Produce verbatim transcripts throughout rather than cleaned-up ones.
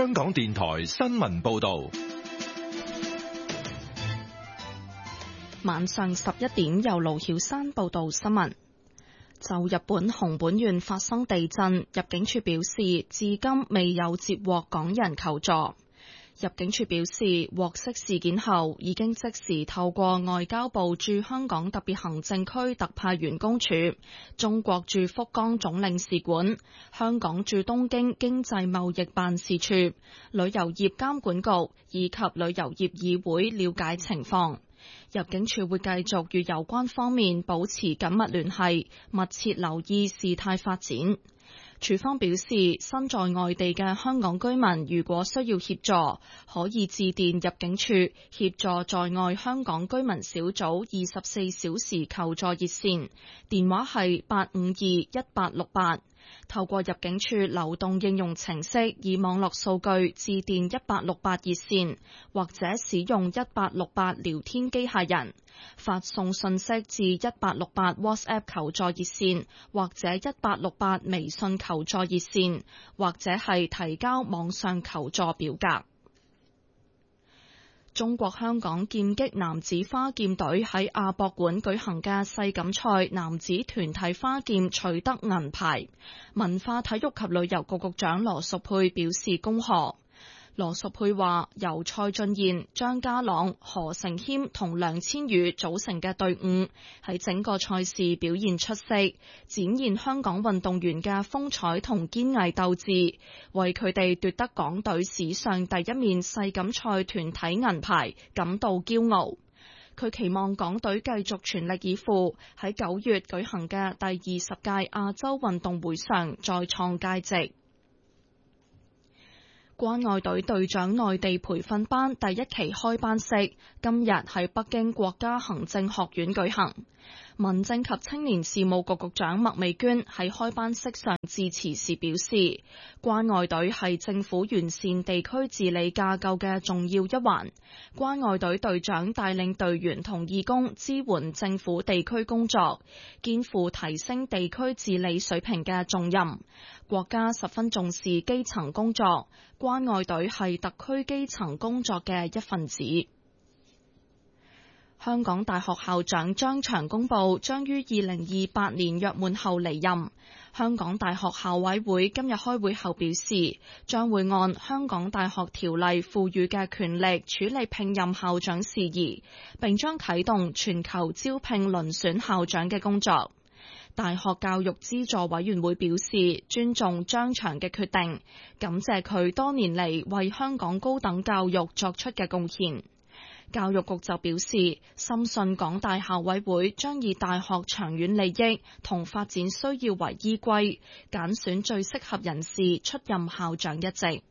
香港電台新聞報道。 晚上十一點，由盧曉山報道新聞。就日本熊本縣發生地震，入境處表示，至今未有接獲港人求助。入境處表示，獲悉事件後，已經即時透過外交部駐香港特別行政區特派員公署、中國駐福岡總領事館、香港駐東京經濟貿易辦事處、旅遊業監管局以及旅遊業議會了解情況。入境處會繼續與有關方面保持緊密聯繫，密切留意事態發展。處方表示，身在外地嘅香港居民如果需要協助，可以致電入境處協助在外香港居民小組二十四小時求助熱線，電話係八五二一八六八。透過入境處流動應用程式以網絡數據致電一八六八熱線，或者使用一八六八聊天機械人發送信息至一八六八 WhatsApp 求助熱線，或者一八六八微信求助熱線，或者係提交網上求助表格。中國香港劍擊男子花劍隊喺亞博館舉行嘅世錦賽男子團體花劍取得銀牌，文化體育及旅遊局局長羅淑佩表示恭賀。羅淑佩話，由蔡俊彥、張家朗、何成謙同梁千羽組成嘅隊伍喺整個賽事表現出色，展現香港運動員嘅風采同堅毅鬥志，為佢哋奪得港隊史上第一面世錦賽團體銀牌感到驕傲。佢期望港隊繼續全力以赴，喺九月舉行嘅第二十屆亞洲運動會上再創佳績。關愛隊隊長內地培訓班第一期開班式今日喺北京國家行政學院舉行。民政及青年事務局局長麥美娟喺開班式上致辭時表示，關愛隊係政府完善地區治理架構嘅重要一環。關愛隊隊長帶領隊員同義工支援政府地區工作，肩負提升地區治理水平嘅重任。國家十分重視基層工作，關愛隊係特區基層工作嘅一份子。香港大學校長張翔公布將於二零二八年約滿後離任。香港大學校委會今日開會後表示，將會按香港大學條例賦予嘅權力處理聘任校長事宜，並將啟動全球招聘遴選校長嘅工作。大學教育資助委員會表示尊重張翔嘅決定，感謝佢多年嚟為香港高等教育作出嘅貢獻。教育局就表示，深信港大校委會將以大學長遠利益同發展需要為依歸，揀選最適合人士出任校長一職。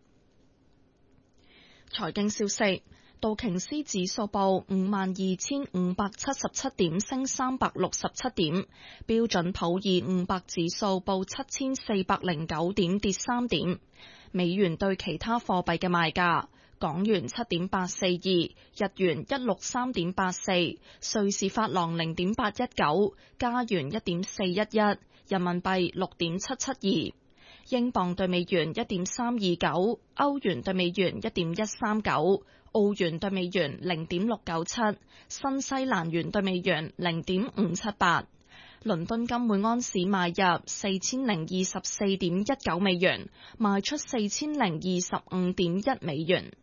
財經消息，道瓊斯指數報五萬二千五百七十七點，升三百六十七點；標準普爾五百指數報七千四百零九點，跌三點。美元對其他貨幣嘅賣價。港元七點八四二，日元一六三點八四，瑞士法郎零點八一九，加元一點四一一，人民幣六點七七二，英鎊對美元一點三二九，歐元對美元一點一三九，澳元對美元零點六九七，新西蘭元對美元零點五七八。倫敦金每安士買入四千零二十四點一九美元，賣出四千零二十五點一美元。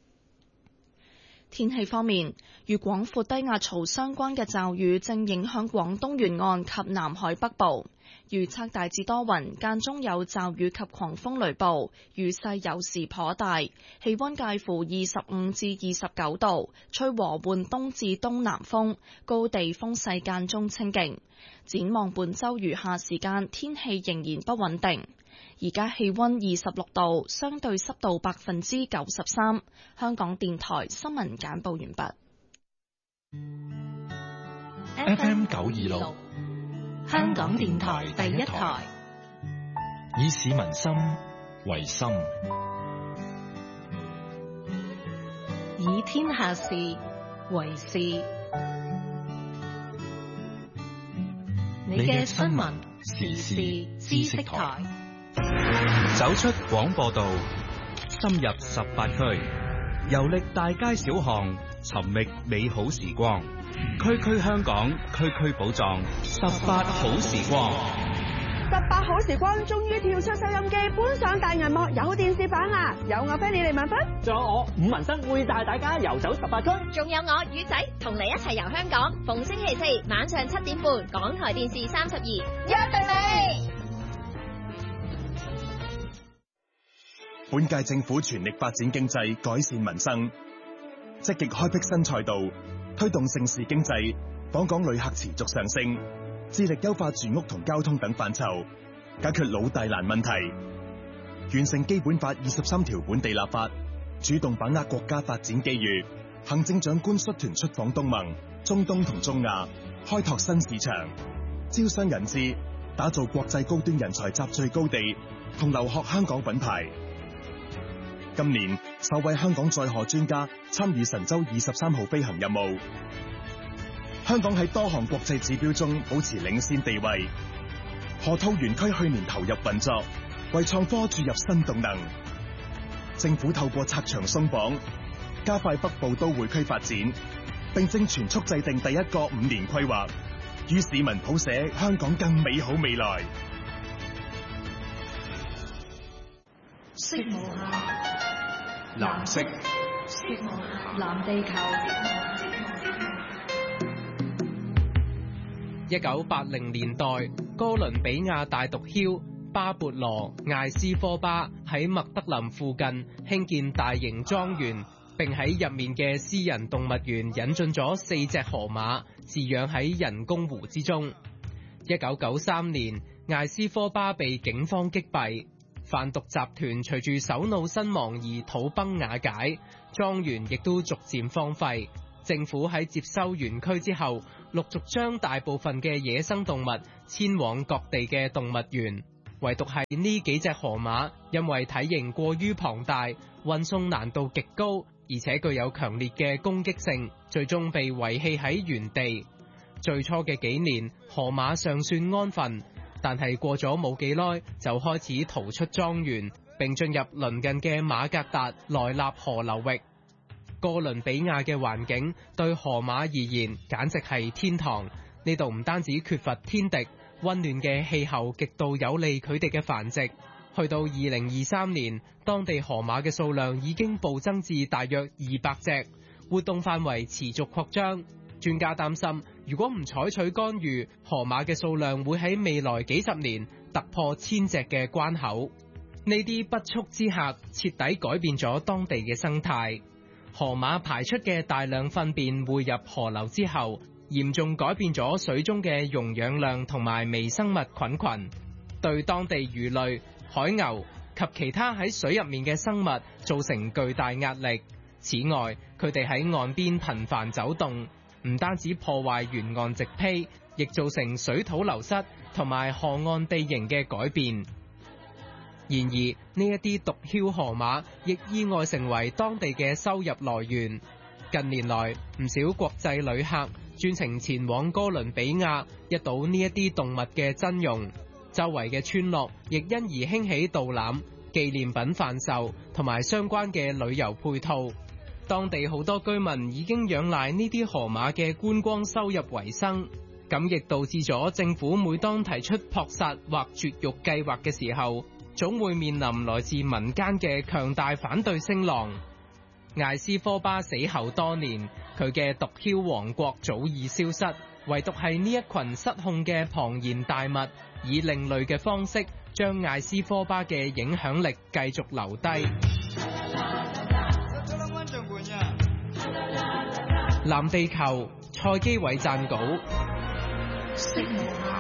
天氣方面，與廣闊低壓槽相關嘅驟雨正影響廣東沿岸及南海北部。預測大致多雲，間中有驟雨及狂風雷暴，雨勢有時頗大，氣溫介乎二十五至二十九度，吹和緩東至東南風，高地風勢間中清勁。展望本週餘下時間，天氣仍然不穩定。而家氣溫二十六度，相對濕度百分之九十三。香港電台新聞簡報完畢。 F M 九二六， 香港電台第一台， 以市民心為心， 以天下事為事。你嘅新聞時事知識台。 走出廣播道， 深入十八區，遊歷大街小巷，尋覓美好時光。區區香港，區區寶藏，十八好時光。 十八好時光終於跳出收音機，搬上大銀幕，有電視版啦！有我菲利利文芬， 仲有我伍文生會帶大家遊走十八區， 仲有我魚仔同你一齊遊香港。逢星期四晚上七點半，港台電視三十二，約定你。 本屆政府全力發展經濟，改善民生，積極開闢新賽道，推動盛事經濟，訪港旅客持續上升。致力優化住屋同交通等範疇，解決老大難問題，完成基本法二十三條本地立法，主動把握國家發展機遇。行政長官率團出訪東盟、中東同中亞，開拓新市場，招商引資，打造國際高端人才集聚高地同留學香港品牌。今年首位香港載荷專家參與神舟二十三號飛行任務。香港喺多項國際指標中保持領先地位。河套園區去年投入運作，為創科注入新動能。政府透過拆牆鬆綁，加快北部都會區發展，並正全速制定第一個五年規劃，與市民譜寫香港更美好未來。 色無限， 藍色， 色無限，藍地球。 一九八零年代，哥倫比亞大毒梟巴勃羅艾斯科巴喺麥德林附近興建大型莊園，並喺入面嘅私人動物園引進咗四隻河馬，飼養喺人工湖之中。一九九三年，艾斯科巴被警方擊斃，販毒集團隨住首腦身亡而土崩瓦解，莊園亦都逐漸荒廢。政府喺接收園區之後，陸續將大部分嘅野生動物遷往各地嘅動物園，唯獨係呢幾隻河馬，因為體型過於龐大，運送難度極高，而且具有強烈嘅攻擊性，最終被遺棄喺原地。最初嘅幾年，河馬尚算安分，但係過咗冇幾耐，就開始逃出莊園，並進入鄰近嘅馬格達萊納河流域。哥倫比亞嘅環境對河馬而言簡直係天堂，呢度唔單止缺乏天敵，溫暖嘅氣候極度有利佢哋嘅繁殖。去到二零二三年，當地河馬嘅數量已經暴增至大約二百隻，活動範圍持續擴張。專家擔心，如果唔採取干預，河馬嘅數量會喺未來幾十年突破千隻嘅關口。呢啲不速之客徹底改變咗當地嘅生態。河馬排出嘅大量糞便匯入河流之後，嚴重改變咗水中嘅溶氧量同埋微生物菌群，對當地魚類、海牛及其他喺水入面嘅生物造成巨大壓力。此外，佢哋喺岸邊頻繁走動，唔單止破壞沿岸植被，亦造成水土流失同埋河岸地形嘅改變。然而，呢一啲毒梟河馬亦意外成為當地嘅收入來源。近年來，唔少國際旅客專程前往哥倫比亞，一睹呢一啲動物嘅真容。周圍嘅村落亦因而興起導覽、紀念品販售同埋相關嘅旅遊配套。當地好多居民已經仰賴呢啲河馬嘅觀光收入為生，咁亦導致咗政府每當提出撲殺或絕育計劃嘅時候，總會面臨來自民間嘅強大反對聲浪。艾斯科巴死後多年，佢嘅毒梟王國早已消失，唯獨係呢一群失控嘅龐然大物，以另類嘅方式將艾斯科巴嘅影響力繼續留低。藍地球，蔡基偉撰稿。